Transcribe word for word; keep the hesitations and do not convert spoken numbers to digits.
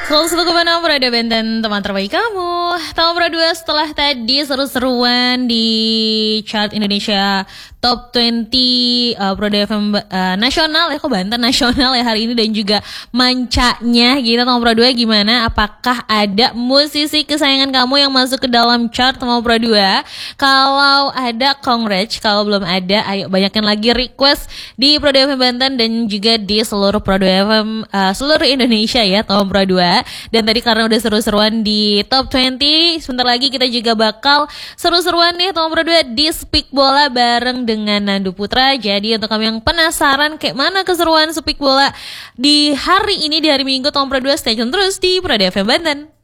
Selalu satu kemana Prada Benten, teman terbaik kamu. Tahun Pro dua setelah tadi seru-seruan di chart Indonesia Top dua puluh uh, Prada F M uh, nasional ya, kok Banten nasional ya hari ini, dan juga mancanya gitu. Tahun Pro dua gimana? Apakah ada musisi kesayangan kamu yang masuk ke dalam chart Tahun Pro dua? Kalau ada, congrats. Kalau belum ada, ayo banyakin lagi request di Prada F M Banten dan juga di seluruh Prada F M uh, seluruh Indonesia ya Tahun Pro dua. Dan tadi karena udah seru-seruan di Top dua puluh, sebentar lagi kita juga bakal seru-seruan nih Tahun Pro dua di Speak Bola bareng dengan Nandu Putra. Jadi untuk kamu yang penasaran kayak mana keseruan Speak Bola di hari ini, di hari Minggu Tahun Pro dua, stay tune terus di Prada F M Banten.